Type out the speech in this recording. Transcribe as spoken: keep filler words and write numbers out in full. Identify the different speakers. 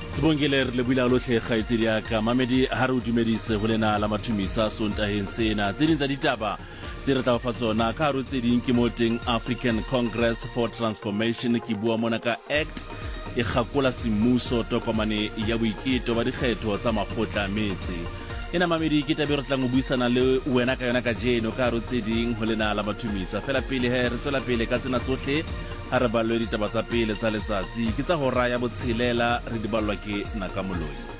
Speaker 1: Sibongile re lebula lotlhe kgaitsedi ya ka mamedi ha re dumedise ho lena la mathumisa sontaheng sena tse ding tsa ditaba tse re tla fa tsona ka haro tse ding ke moteng African Congress for Transformation ke bua mona ka act e kgakola semmuso tokomane ya boiketlo ba dikgetho tsa makgotla metse ena mamedi ke tabe re tla go buisana le wena ka yona ka jeno ka haro tse ding ho lena la mathumisa fela pele he re tswela pele ka tsena tsohle ha re balwe ditaba tsa pele tsa letsatsi ke tsa hora ya botshelela re di balwa ke Nakamoloi.